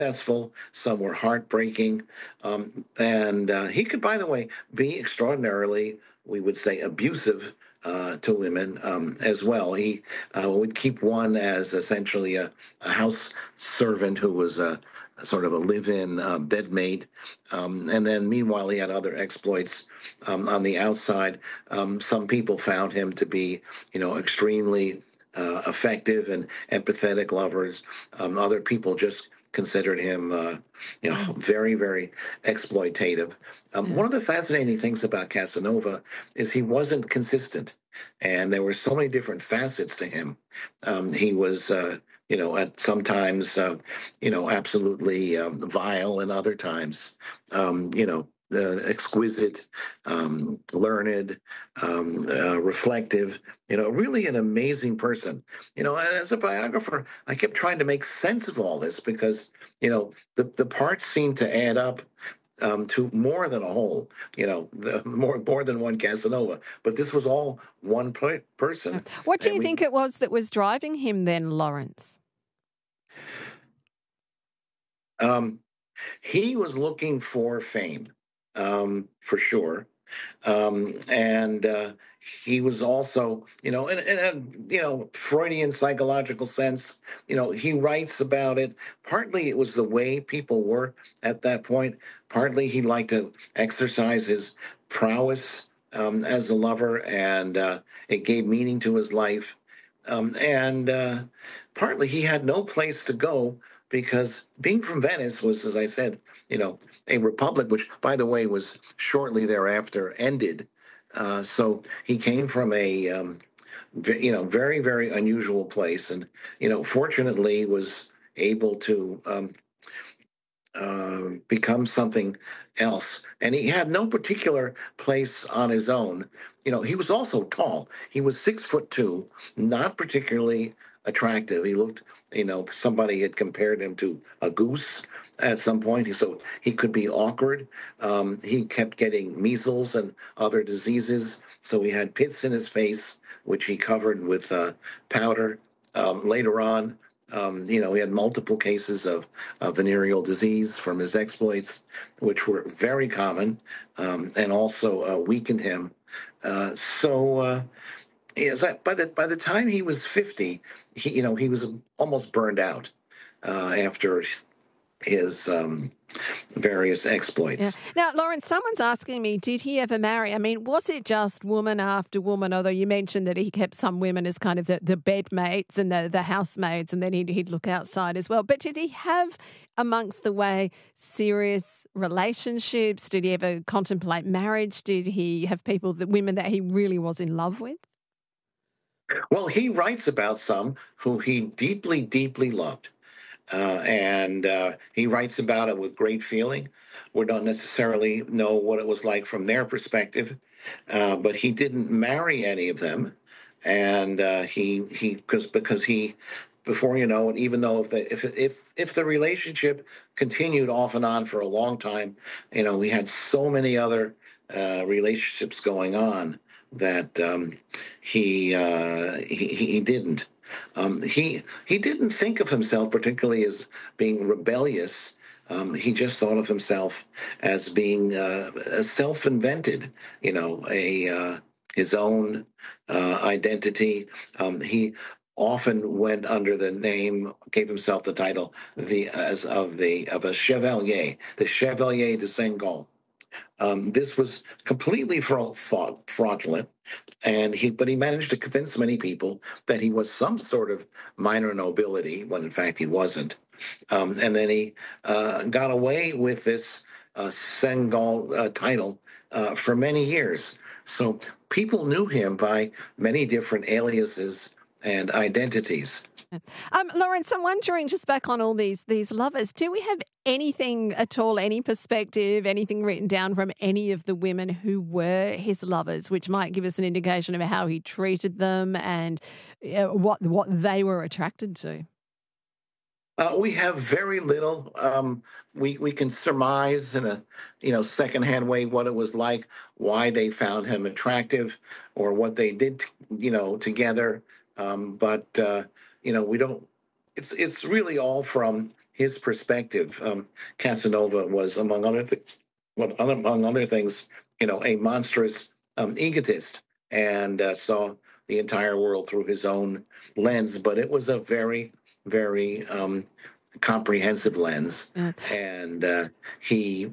successful, some were heartbreaking. And he could, by the way, be extraordinarily, we would say, abusive to women as well. He would keep one as essentially a house servant who was a sort of a live-in bedmate, and then meanwhile he had other exploits on the outside. Some people found him to be, extremely effective and empathetic lovers. Other people just considered him, very, very exploitative. Yeah. One of the fascinating things about Casanova is he wasn't consistent, and there were so many different facets to him. He was, at sometimes, absolutely vile, and other times, exquisite, learned, reflective, really an amazing person. And as a biographer, I kept trying to make sense of all this because, the parts seem to add up to more than a whole, more than one Casanova. But this was all one person. What do And you we think it was that was driving him then, Lawrence? um, he was looking for fame, for sure. And he was also, in a, Freudian psychological sense, he writes about it. Partly it was the way people were at that point. Partly he liked to exercise his prowess as a lover, and it gave meaning to his life. And partly he had no place to go because being from Venice was, as I said, a republic, which, by the way, was shortly thereafter ended. So he came from a, very, very unusual place, and fortunately was able to become something else. And he had no particular place on his own. He was also tall. He was 6'2", not particularly attractive. He looked, somebody had compared him to a goose at some point. So he could be awkward. He kept getting measles and other diseases. So he had pits in his face, which he covered with powder. Later on, he had multiple cases of venereal disease from his exploits, which were very common, and also weakened him. Yes, by the time he was 50, he was almost burned out after his various Yeah. exploits. Now, Lawrence, someone's asking me, did he ever marry? I mean, was it just woman after woman? Although you mentioned that he kept some women as kind of the bedmates and the housemaids, and then he'd look outside as well. But did he have, amongst the way, serious relationships? Did he ever contemplate marriage? Did he have women that he really was in love with? Well, he writes about some who he deeply, deeply loved. And he writes about it with great feeling. We don't necessarily know what it was like from their perspective, but he didn't marry any of them, and he because he, before you know it, even though if the relationship continued off and on for a long time, we had so many other relationships going on that he didn't. He didn't think of himself particularly as being rebellious. He just thought of himself as being a self-invented, a his own identity. He often went under the name, gave himself the title of a chevalier, the Chevalier de Saint-Gall. This was completely fraudulent, but he managed to convince many people that he was some sort of minor nobility when in fact he wasn't. And then he got away with this Senegal title for many years. So people knew him by many different aliases and identities. Lawrence, I'm wondering, just back on all these lovers, do we have anything at all, any perspective, anything written down from any of the women who were his lovers, which might give us an indication of how he treated them and what they were attracted to? We have very little. We can surmise in a secondhand way what it was like, why they found him attractive, or what they did together. But we don't. It's really all from his perspective, Casanova was, among other things, well, among other things, a monstrous egotist, and saw the entire world through his own lens. But it was a very, very comprehensive lens, Yeah. and he,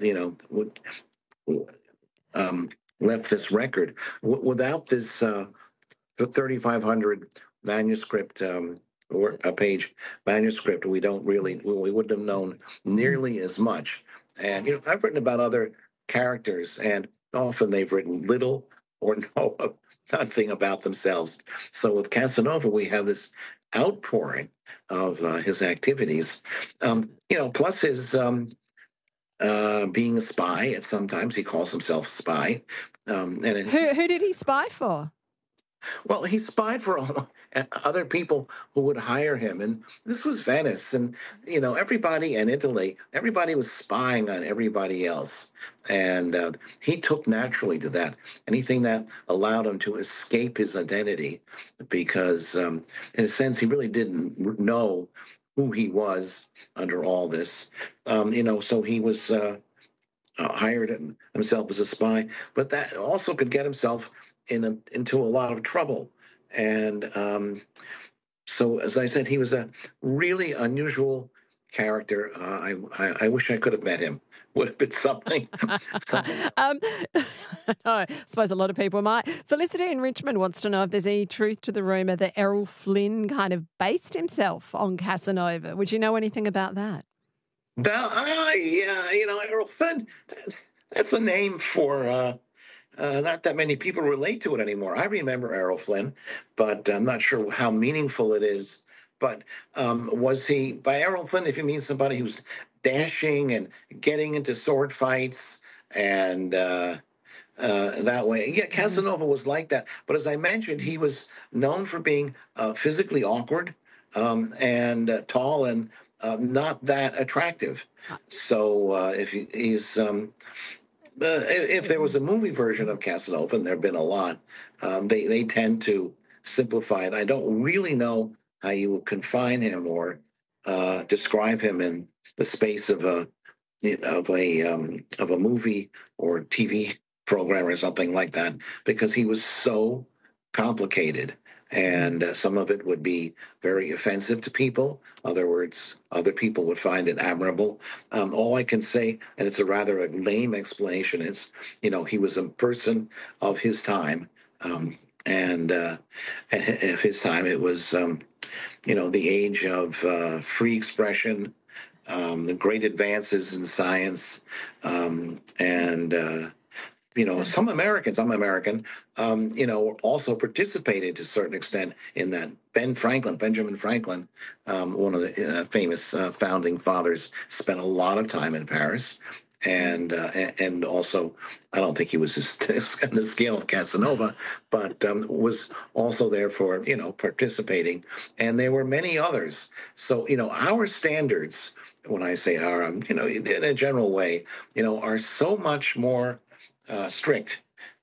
um, left this record without this. The 3,500 manuscript or a page manuscript, we wouldn't have known nearly as much. And I've written about other characters, and often they've written little or nothing about themselves. So with Casanova, we have this outpouring of his activities. Plus his being a spy. At sometimes he calls himself a spy. Who did he spy for? Well, he spied for all other people who would hire him, and this was Venice, and everybody in Italy, everybody was spying on everybody else, and he took naturally to that. Anything that allowed him to escape his identity, because in a sense, he really didn't know who he was under all this. So he was. Hired himself as a spy, but that also could get himself into a lot of trouble. And so, as I said, he was a really unusual character. I wish I could have met him. Would have been something. I suppose a lot of people might. Felicity in Richmond wants to know if there's any truth to the rumour that Errol Flynn kind of based himself on Casanova. Would you know anything about that? Yeah, Errol Flynn, that's a name for not that many people relate to it anymore. I remember Errol Flynn, but I'm not sure how meaningful it is. But was he, by Errol Flynn, if you mean somebody who's dashing and getting into sword fights and that way? Yeah, Casanova was like that. But as I mentioned, he was known for being physically awkward and tall and not that attractive. So if there was a movie version of Casanova, and there have been a lot, they tend to simplify it. I don't really know how you would confine him or describe him in the space of a movie or TV program or something like that, because he was so complicated, and some of it would be very offensive to people. Other words, other people would find it admirable. All I can say, and it's a rather a lame explanation, is he was a person of his time, and of his time it was the age of free expression, the great advances in science, and some Americans, I'm American, also participated to a certain extent in that. Benjamin Franklin, one of the famous founding fathers, spent a lot of time in Paris. And also, I don't think he was on the scale of Casanova, but was also there for participating. And there were many others. So our standards, when I say our, in a general way, are so much more strict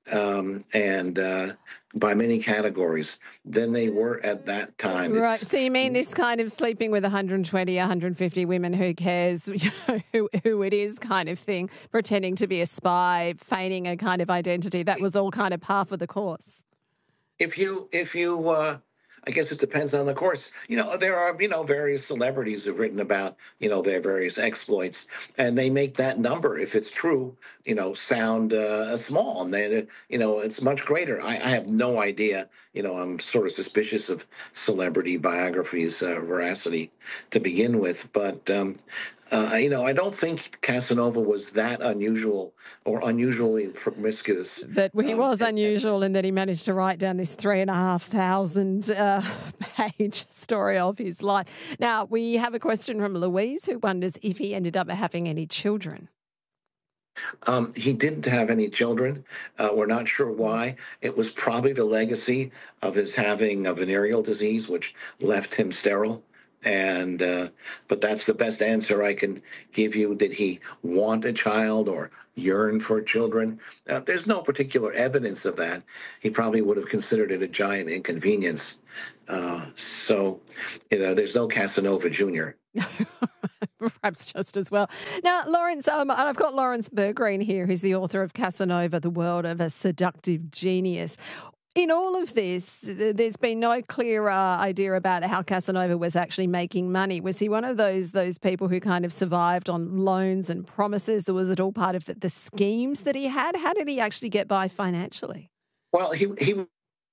and by many categories than they were at that time. Right. So you mean this kind of sleeping with 120, 150 women, who cares, who it is kind of thing, pretending to be a spy, feigning a kind of identity, that was all kind of par for the course? If you I guess it depends on the course. There are, various celebrities who've written about, their various exploits, and they make that number, if it's true, sound small. And it's much greater. I have no idea. I'm sort of suspicious of celebrity biographies' veracity to begin with. But I don't think Casanova was that unusual or unusually promiscuous. That he was unusual in that he managed to write down this 3,500 page story of his life. Now, we have a question from Louise, who wonders if he ended up having any children. He didn't have any children. We're not sure why. It was probably the legacy of his having a venereal disease, which left him sterile. And but that's the best answer I can give you. Did he want a child or yearn for children? There's no particular evidence of that. He probably would have considered it a giant inconvenience. So, there's no Casanova Jr. Perhaps just as well. Now, Lawrence, and I've got Lawrence Bergreen here, who's the author of Casanova, The World of a Seductive Genius. In all of this, there's been no clear idea about how Casanova was actually making money. Was he one of those people who kind of survived on loans and promises, or was it all part of the schemes that he had? How did he actually get by financially? Well, he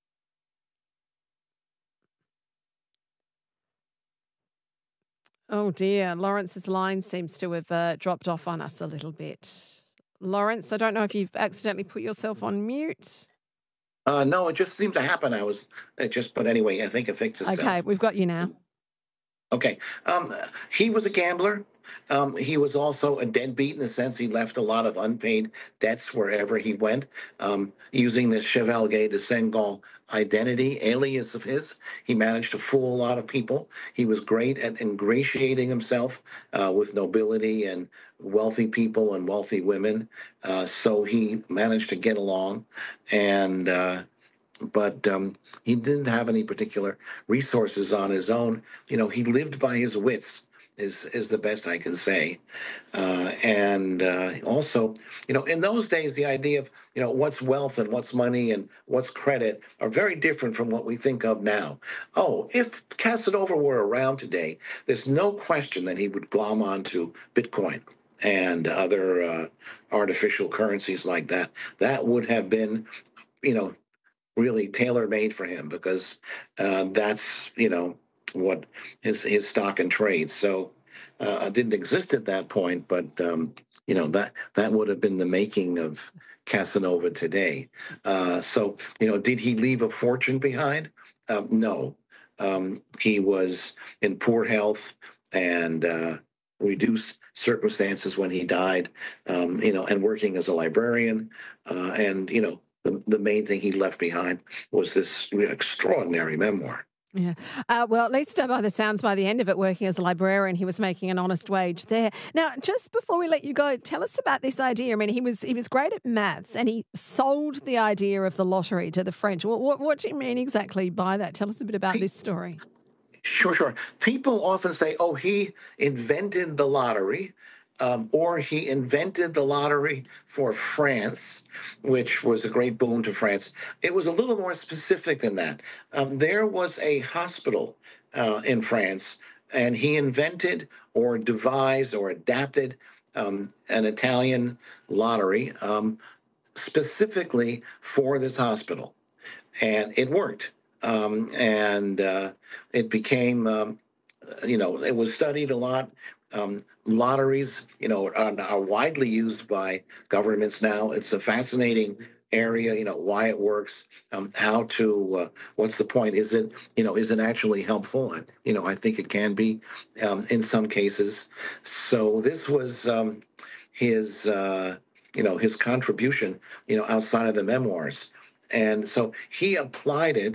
Oh dear, Lawrence's line seems to have dropped off on us a little bit. Lawrence, I don't know if you've accidentally put yourself on mute. no, it just seemed to happen. But anyway, I think it fixed Okay, itself. we've got you now. Okay. He was a gambler. He was also a deadbeat in the sense he left a lot of unpaid debts wherever he went, using the Chevalier de Senghal identity, alias of his. He managed to fool a lot of people. He was great at ingratiating himself with nobility and wealthy people and wealthy women. So he managed to get along. And but he didn't have any particular resources on his own. He lived by his wits. Is the best I can say, and also, in those days, the idea of what's wealth and what's money and what's credit are very different from what we think of now. Oh, if Casanova were around today, there's no question that he would glom onto Bitcoin and other artificial currencies like that. That would have been, you know, really tailor made for him because that's what his stock and trade. So it didn't exist at that point, but that would have been the making of Casanova today. So did he leave a fortune behind? No, he was in poor health and reduced circumstances when he died. And working as a librarian, and the main thing he left behind was this extraordinary memoir. Yeah. Well, at least by the sounds, by the end of it, working as a librarian, he was making an honest wage there. Now, just before we let you go, tell us about this idea. I mean, he was great at maths, and he sold the idea of the lottery to the French. What do you mean exactly by that? Tell us a bit about this story. Sure. People often say, "Oh, he invented the lottery." Or he invented the lottery for France, which was a great boon to France. It was a little more specific than that. There was a hospital in France, and he invented or devised or adapted an Italian lottery specifically for this hospital. And it worked. And it became it was studied a lot. Lotteries, are widely used by governments now. It's a fascinating area, why it works, what's the point? Is it actually helpful? I think it can be in some cases. So this was his, his contribution, outside of the memoirs. And so he applied it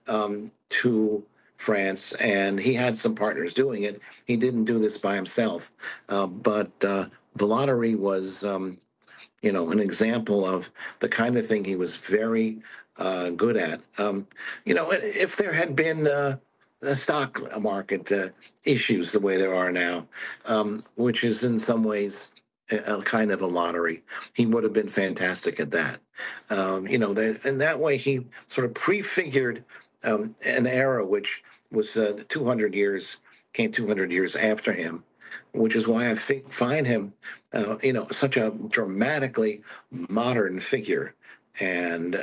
to France, and he had some partners doing it. He didn't do this by himself, but the lottery was, an example of the kind of thing he was very good at. If there had been the stock market issues the way there are now, which is in some ways a kind of a lottery, he would have been fantastic at that. In that way, he sort of prefigured an era which was 200 years, came 200 years after him, which is why I find him, such a dramatically modern figure, and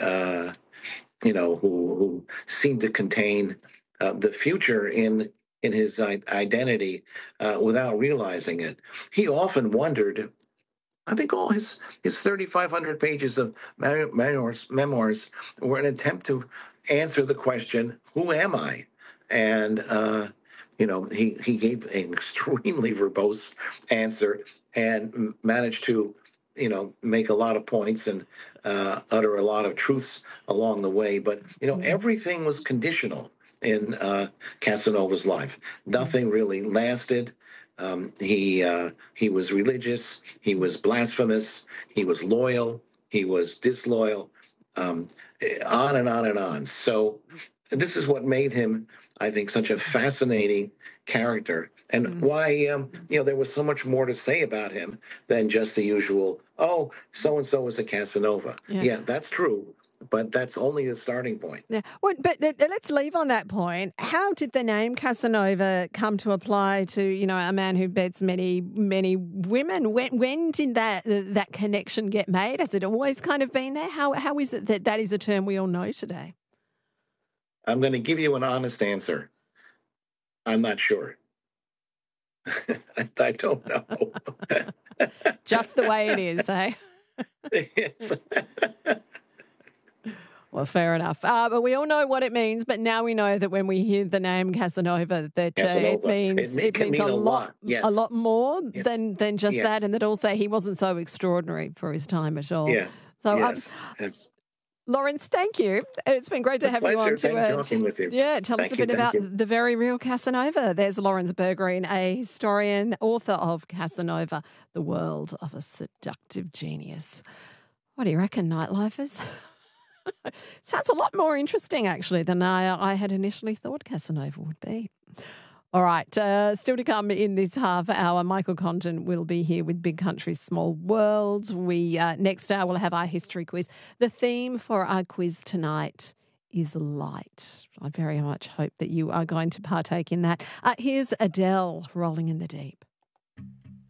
who seemed to contain the future in his identity without realizing it. He often wondered. I think all his 3,500 pages of memoirs were an attempt to answer the question, "Who am I?" And he gave an extremely verbose answer and managed to make a lot of points and utter a lot of truths along the way. But everything was conditional in Casanova's life. Nothing really lasted. He was religious. He was blasphemous. He was loyal. He was disloyal. On and on and on. So this is what made him, I think, such a fascinating character, and Mm. why there was so much more to say about him than just the usual. Oh, so and so is a Casanova. Yeah. Yeah, that's true, but that's only the starting point. Yeah. Well, but let's leave on that point. How did the name Casanova come to apply to, a man who beds many, many women? When did that connection get made? Has it always kind of been there? How is it that is a term we all know today? I'm going to give you an honest answer. I'm not sure. I don't know. Just the way it is, eh? Yes. Well, fair enough. But we all know what it means. But now we know that when we hear the name Casanova, that Casanova. it can means mean a lot. Yes. a lot more Yes. than just Yes. that, and that also he wasn't so extraordinary for his time at all. Yes. So, Yes. Yes. Lawrence, thank you. It's been great to A have you on pleasure. Thanks talking with you. tell us Thank a you, bit about thank you. the very real Casanova. There's Lawrence Bergreen, a historian, author of Casanova, The World of a Seductive Genius. What do you reckon, nightlifers? Sounds a lot more interesting, actually, than I had initially thought Casanova would be. All right, still to come in this half hour, Michael Condon will be here with Big Country, Small World. We next hour we'll have our history quiz. The theme for our quiz tonight is light. I very much hope that you are going to partake in that. Here's Adele, Rolling in the Deep.